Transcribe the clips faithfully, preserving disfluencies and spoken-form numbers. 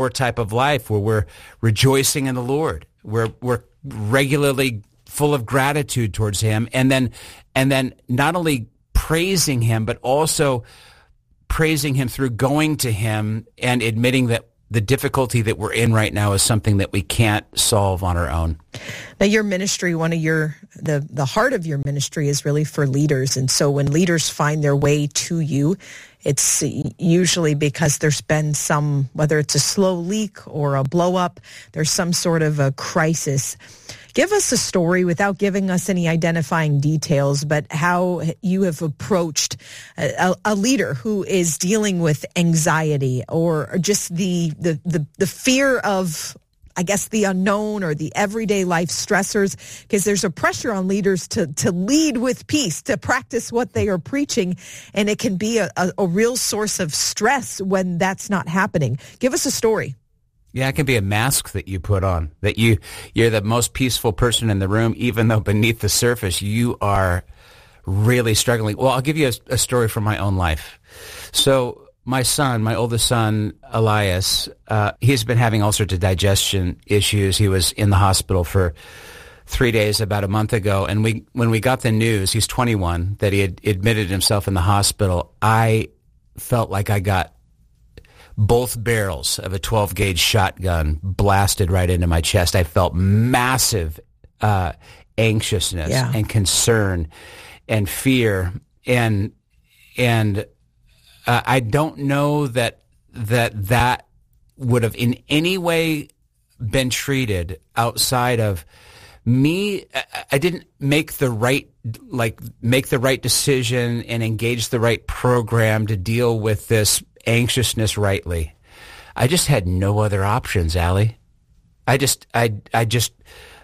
type of life where we're rejoicing in the Lord. We're we're regularly full of gratitude towards him, and then and then not only praising him, but also praising him through going to him and admitting that the difficulty that we're in right now is something that we can't solve on our own. Now, your ministry, one of your, the, the heart of your ministry is really for leaders. And so when leaders find their way to you, it's usually because there's been some, whether it's a slow leak or a blow up, there's some sort of a crisis. Give us a story without giving us any identifying details, but how you have approached a, a leader who is dealing with anxiety or just the, the, the, the fear of, I guess, the unknown or the everyday life stressors, because there's a pressure on leaders to, to lead with peace, to practice what they are preaching, and it can be a, a, a real source of stress when that's not happening. Give us a story. Yeah, it can be a mask that you put on, that you, you're the most peaceful person in the room, even though beneath the surface you are really struggling. Well, I'll give you a, a story from my own life. So my son, my oldest son, Elias, uh, he's been having all sorts of digestion issues. He was in the hospital for three days about a month ago. And we, when we got the news, he's twenty-one, that he had admitted himself in the hospital, I felt like I got both barrels of a twelve gauge shotgun blasted right into my chest. I felt massive uh, anxiousness yeah. and concern and fear. And, and uh, I don't know that, that that would have in any way been treated outside of me. I didn't make the right, like make the right decision and engage the right program to deal with this anxiousness rightly. I just had no other options, Allie. I just, I, I just,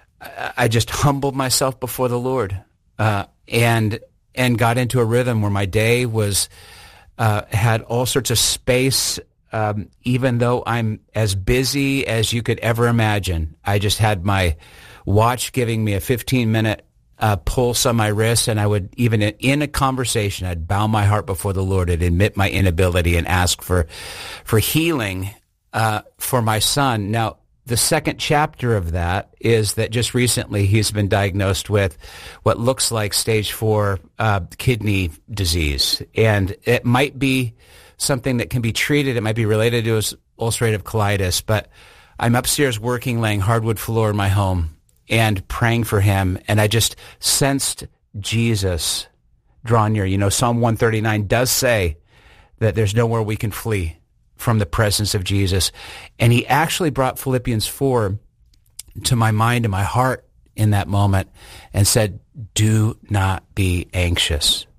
I just humbled myself before the Lord, uh, and and got into a rhythm where my day was uh, had all sorts of space. Um, even though I'm as busy as you could ever imagine, I just had my watch giving me a fifteen minute Uh, pulse on my wrist, and I would, even in a conversation, I'd bow my heart before the Lord and admit my inability and ask for for healing uh, for my son. Now, the second chapter of that is that just recently he's been diagnosed with what looks like stage four uh, kidney disease, and it might be something that can be treated. It might be related to his ulcerative colitis, but I'm upstairs working, laying hardwood floor in my home, and praying for him, and I just sensed Jesus draw near. You know, Psalm one thirty-nine does say that there's nowhere we can flee from the presence of Jesus. And he actually brought Philippians four to my mind and my heart in that moment and said, do not be anxious.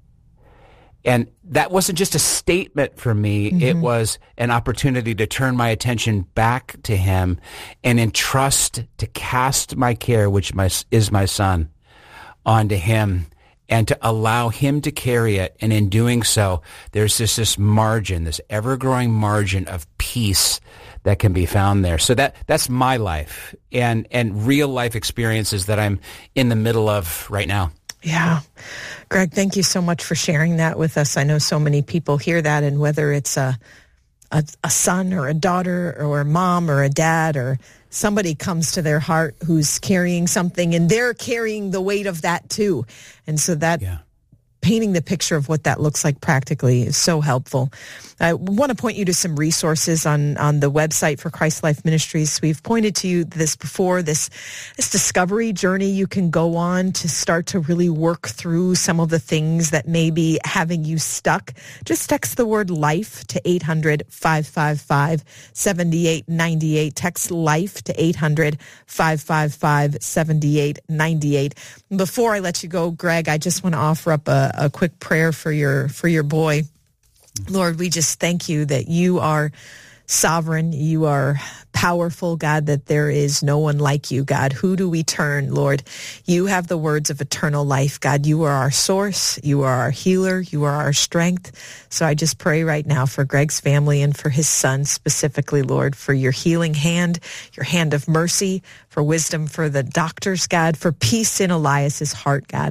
And that wasn't just a statement for me. Mm-hmm. It was an opportunity to turn my attention back to him and entrust, to cast my care, which my, is my son, onto him, and to allow him to carry it. And in doing so, there's this, this margin, this ever-growing margin of peace that can be found there. So that that's my life and, and real-life experiences that I'm in the middle of right now. Yeah. Greg, thank you so much for sharing that with us. I know so many people hear that, and whether it's a, a a son or a daughter or a mom or a dad or somebody comes to their heart who's carrying something, and they're carrying the weight of that too. And so that yeah. painting the picture of what that looks like practically is so helpful. I want to point you to some resources on, on the website for Christ Life Ministries. We've pointed to you this before, this, this discovery journey you can go on to start to really work through some of the things that may be having you stuck. Just text the word LIFE to eight hundred, five five five, seven eight nine eight. Text LIFE to eight hundred, five five five, seven eight nine eight. Before I let you go, Greg, I just want to offer up a, a quick prayer for your for your boy. Lord, we just thank you that you are sovereign, you are powerful, God, that there is no one like you, God. Who do we turn, Lord? You have the words of eternal life, God. You are our source, you are our healer, you are our strength. So I just pray right now for Greg's family and for his son specifically, Lord, for your healing hand, your hand of mercy, for wisdom for the doctors, God, for peace in Elias's heart, God, that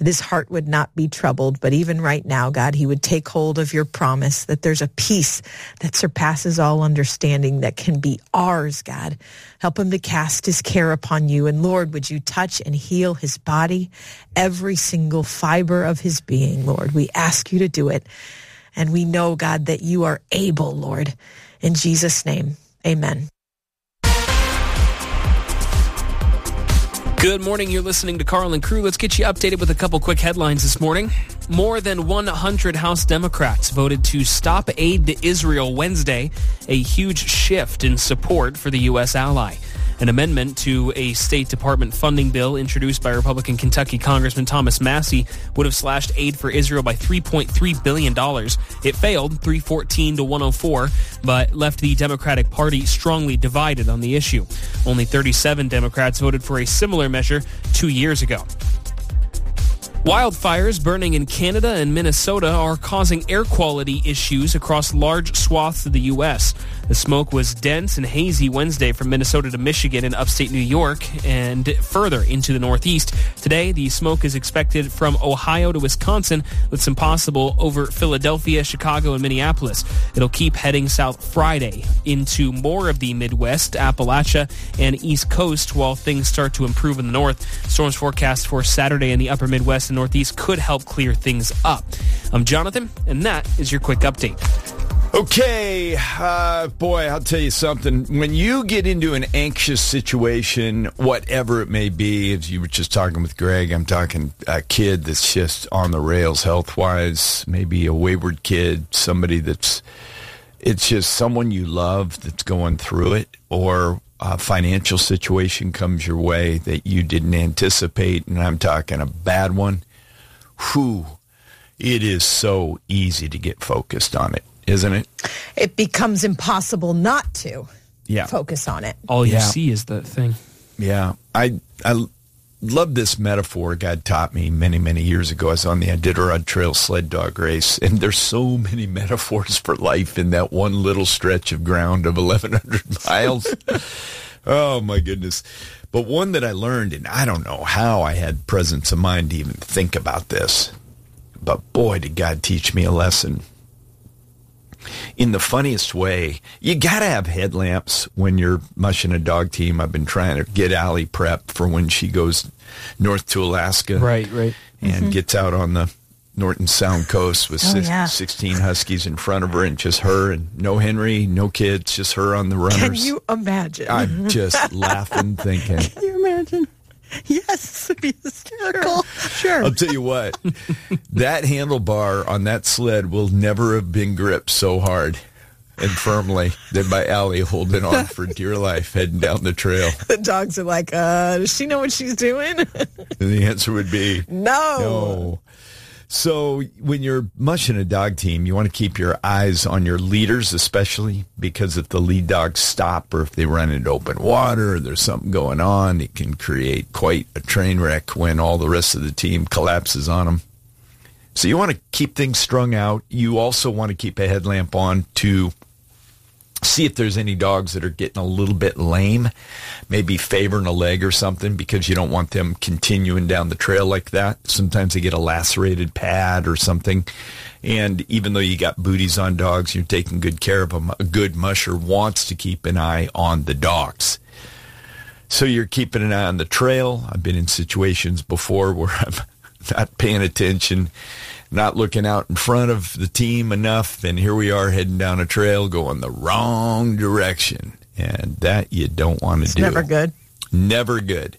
that his heart would not be troubled. But even right now, God, he would take hold of your promise that there's a peace that surpasses all understanding that can be ours, God. Help him to cast his care upon you. And Lord, would you touch and heal his body, every single fiber of his being, Lord. We ask you to do it. And we know, God, that you are able, Lord. In Jesus' name, amen. Good morning. You're listening to Carl and Crew. Let's get you updated with a couple quick headlines this morning. More than one hundred House Democrats voted to stop aid to Israel Wednesday, a huge shift in support for the U S ally. An amendment to a State Department funding bill introduced by Republican Kentucky Congressman Thomas Massie would have slashed aid for Israel by three point three billion dollars. It failed, three fourteen to one oh four, but left the Democratic Party strongly divided on the issue. Only thirty-seven Democrats voted for a similar measure two years ago. Wildfires burning in Canada and Minnesota are causing air quality issues across large swaths of the U S. The smoke was dense and hazy Wednesday from Minnesota to Michigan and upstate New York and further into the Northeast. Today, the smoke is expected from Ohio to Wisconsin, with some possible over Philadelphia, Chicago, and Minneapolis. It'll keep heading south Friday into more of the Midwest, Appalachia, and East Coast while things start to improve in the north. Storms forecast for Saturday in the upper Midwest and Northeast could help clear things up. I'm Jonathan, and that is your quick update. Okay, uh, boy, I'll tell you something. When you get into an anxious situation, whatever it may be, as you were just talking with Greg, I'm talking a kid that's just on the rails health-wise, maybe a wayward kid, somebody that's, it's just someone you love that's going through it, or a financial situation comes your way that you didn't anticipate, and I'm talking a bad one. Whew, it is so easy to get focused on it, isn't it? It becomes impossible not to yeah. focus on it. All you yeah. see is the thing. Yeah. I I love this metaphor God taught me many, many years ago. I was on the Iditarod Trail sled dog race, and there's so many metaphors for life in that one little stretch of ground of eleven hundred miles. Oh, my goodness. But one that I learned, and I don't know how I had presence of mind to even think about this, but boy, did God teach me a lesson. In the funniest way, you got to have headlamps when you're mushing a dog team. I've been trying to get Allie prepped for when she goes north to Alaska. Right, right. And mm-hmm. gets out on the Norton Sound Coast with oh, six, yeah. sixteen Huskies in front of her, and just her, and no Henry, no kids, just her on the runners. Can you imagine? I'm just laughing, thinking. Can you imagine? Yes, it'd be hysterical. Sure. I'll tell you what, that handlebar on that sled will never have been gripped so hard and firmly than by Allie holding on for dear life heading down the trail. The dogs are like, uh, does she know what she's doing? And the answer would be no. No. So when you're mushing a dog team, you want to keep your eyes on your leaders, especially because if the lead dogs stop or if they run into open water or there's something going on, it can create quite a train wreck when all the rest of the team collapses on them. So you want to keep things strung out. You also want to keep a headlamp on to see if there's any dogs that are getting a little bit lame, maybe favoring a leg or something, because you don't want them continuing down the trail like that. Sometimes they get a lacerated pad or something. And even though you got booties on dogs, you're taking good care of them. A good musher wants to keep an eye on the dogs. So you're keeping an eye on the trail. I've been in situations before where I'm not paying attention, not looking out in front of the team enough, and here we are heading down a trail going the wrong direction, and that you don't want to it's do. Never good. Never good.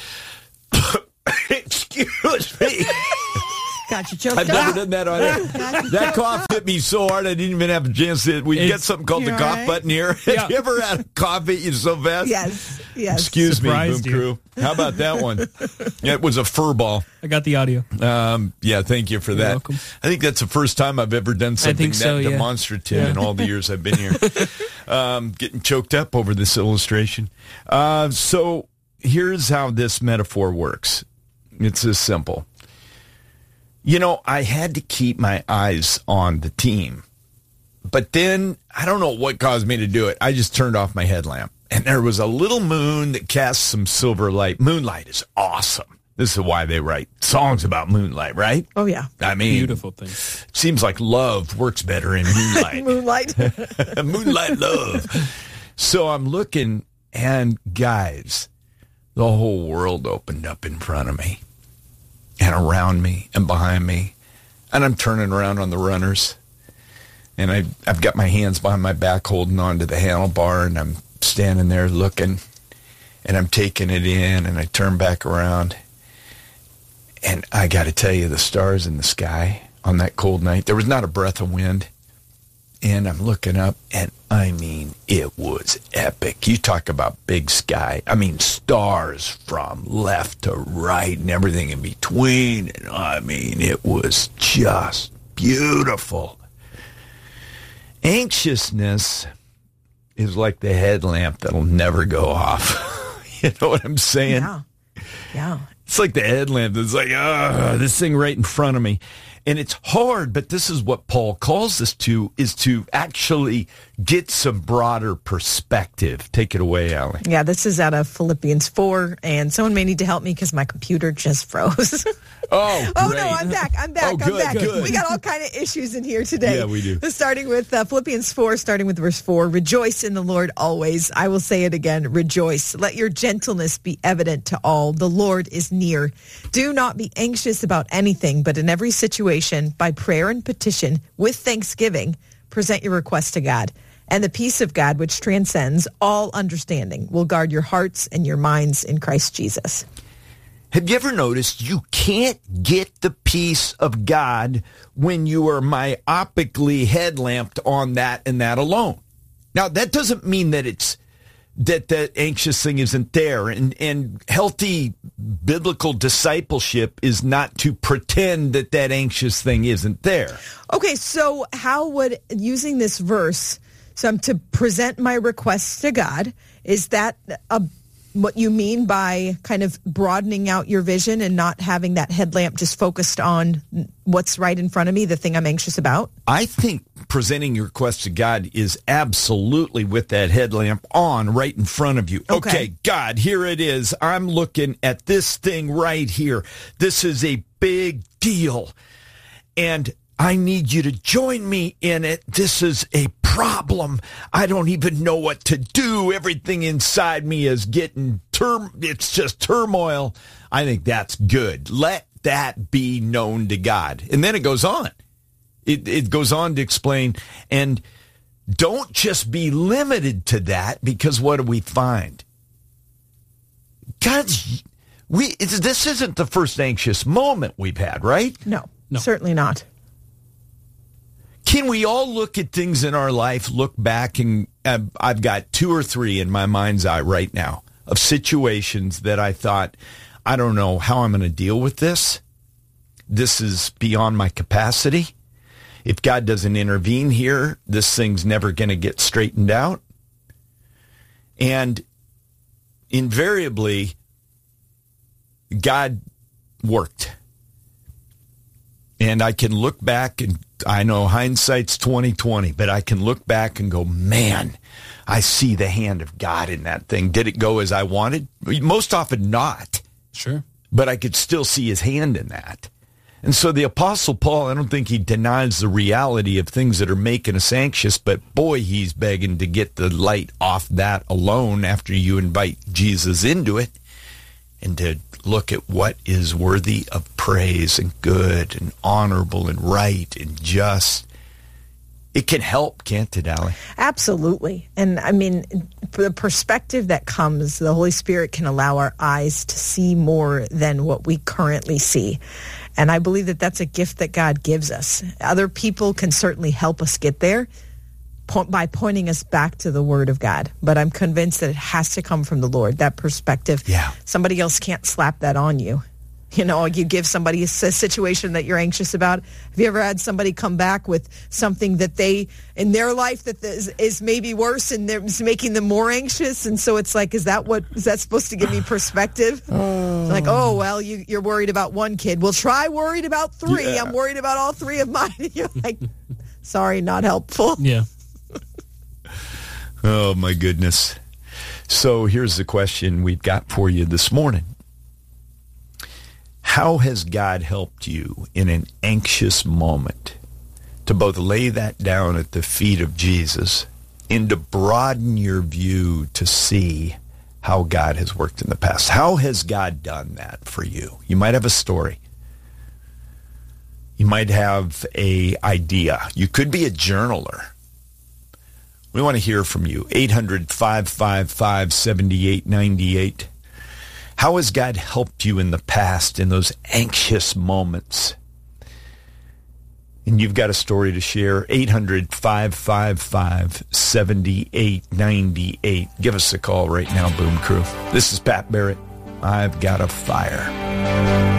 Excuse me. Got you choked I've up. never done that on it. That cough hit me so hard I didn't even have a chance to. We It's- get something called the You're cough right. button here. Yeah. Have you ever had a cough hit you so fast? Yes, yes. Excuse me, Boom Surprised you. Crew. How about that one? Yeah, it was a fur ball. I got the audio. Um, yeah, thank you for You're that. welcome. I think that's the first time I've ever done something think that so, yeah. demonstrative Yeah. in all the years I've been here. um, getting choked up over this illustration. Uh, so here's how this metaphor works. It's this simple. You know, I had to keep my eyes on the team. But then, I don't know what caused me to do it. I just turned off my headlamp. And there was a little moon that cast some silver light. Moonlight is awesome. This is why they write songs about moonlight, right? Oh, yeah. I mean, Beautiful thing. It seems like love works better in moonlight. Moonlight. Moonlight love. So I'm looking, and guys, the whole world opened up in front of me and around me and behind me. And I'm turning around on the runners. And I, I've got my hands behind my back holding on to the handlebar, and I'm standing there looking, and I'm taking it in, and I turn back around. And I got to tell you, the stars in the sky on that cold night, there was not a breath of wind. And I'm looking up, and I mean, it was epic. You talk about big sky. I mean, stars from left to right and everything in between. And I mean, it was just beautiful. Anxiousness is like the headlamp that'll never go off. You know what I'm saying? Yeah. Yeah. It's like the headlamp that's like, ah, this thing right in front of me. And it's hard, but this is what Paul calls us to, is to actually get some broader perspective. Take it away, Allie. Yeah, this is out of Philippians four, and someone may need to help me because my computer just froze. Oh, oh great. no, I'm back. I'm back. Oh, I'm good, back. good. We got all kind of issues in here today. Yeah, we do. Starting with uh, Philippians four, starting with verse four. Rejoice in the Lord always. I will say it again. Rejoice. Let your gentleness be evident to all. The Lord is near. Do not be anxious about anything, but in every situation, by prayer and petition, with thanksgiving, present your request to God. And the peace of God, which transcends all understanding, will guard your hearts and your minds in Christ Jesus. Have you ever noticed you can't get the peace of God when you are myopically headlamped on that and that alone? Now, that doesn't mean that it's that that anxious thing isn't there. And, and healthy biblical discipleship is not to pretend that that anxious thing isn't there. Okay, so how would, using this verse, so I'm to present my requests to God, is that a what you mean by kind of broadening out your vision and not having that headlamp just focused on what's right in front of me, the thing I'm anxious about? I think presenting your request to God is absolutely with that headlamp on right in front of you. Okay, okay, God, here it is. I'm looking at this thing right here. This is a big deal. And I need you to join me in it. This is a problem. I don't even know what to do. Everything inside me is getting turm. It's just turmoil. I think that's good. Let that be known to God. And then it goes on. It, it goes on to explain, and don't just be limited to that, because what do we find? God's, we, it's, this isn't the first anxious moment we've had, right? No, No. certainly not. Can we all look at things in our life, look back, and uh, I've got two or three in my mind's eye right now of situations that I thought, I don't know how I'm going to deal with this. This is beyond my capacity. If God doesn't intervene here, this thing's never going to get straightened out. And invariably, God worked. And I can look back, and I know hindsight's twenty twenty, but I can look back and go, man, I see the hand of God in that thing. Did it go as I wanted? Most often not. Sure. But I could still see his hand in that. And so the Apostle Paul, I don't think he denies the reality of things that are making us anxious, but boy, he's begging to get the light off that alone after you invite Jesus into it, and to look at what is worthy of praise and good and honorable and right and just. It can help, can't it, Allie? Absolutely. And I mean, for the perspective that comes, the Holy Spirit can allow our eyes to see more than what we currently see. And I believe that that's a gift that God gives us. Other people can certainly help us get there po- by pointing us back to the Word of God. But I'm convinced that it has to come from the Lord, that perspective. Yeah. Somebody else can't slap that on you. You know, you give somebody a situation that you're anxious about. Have you ever had somebody come back with something that they, in their life, that is, is maybe worse and is making them more anxious? And so it's like, is that what, is that supposed to give me perspective? Oh. Like, oh, well, you, you're worried about one kid. Well, try worried about three. Yeah. I'm worried about all three of mine. You're like, sorry, not helpful. Yeah. Oh, my goodness. So here's the question we've got for you this morning. How has God helped you in an anxious moment to both lay that down at the feet of Jesus and to broaden your view to see how God has worked in the past? How has God done that for you? You might have a story. You might have a idea. You could be a journaler. We want to hear from you. eight hundred, five five five, seven eight nine eight. How has God helped you in the past in those anxious moments? And you've got a story to share. eight hundred, five five five, seven eight nine eight. Give us a call right now, Boom Crew. This is Pat Barrett. I've got a fire.